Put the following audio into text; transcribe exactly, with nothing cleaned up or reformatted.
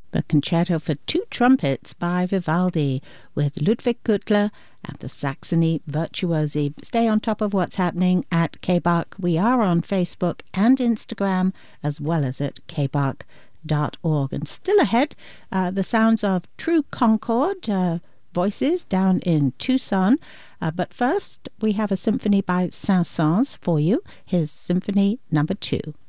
the Concerto for Two Trumpets by Vivaldi with Ludwig Gürtler and the Saxony Virtuosi. Stay on top of what's happening at K B A C. We are on Facebook and Instagram, as well as at k b a c dot org. And still ahead, uh, the sounds of True Concord, uh, voices down in Tucson. Uh, but first, we have a symphony by Saint-Saëns for you, his Symphony Number Two.